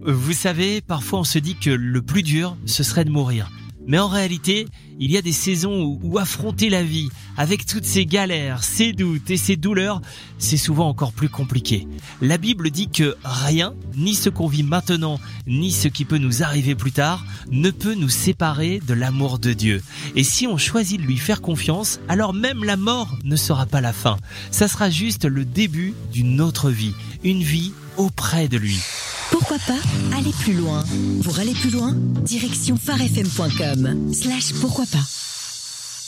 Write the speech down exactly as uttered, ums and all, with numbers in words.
Vous savez, parfois on se dit que le plus dur, ce serait de mourir. Mais en réalité, il y a des saisons où, où affronter la vie, avec toutes ces galères, ces doutes et ces douleurs, c'est souvent encore plus compliqué. La Bible dit que rien, ni ce qu'on vit maintenant, ni ce qui peut nous arriver plus tard, ne peut nous séparer de l'amour de Dieu. Et si on choisit de lui faire confiance, alors même la mort ne sera pas la fin. Ça sera juste le début d'une autre vie, une vie auprès de lui. Pourquoi pas aller plus loin? Pour aller plus loin, direction phare f m point com slash pourquoi pas.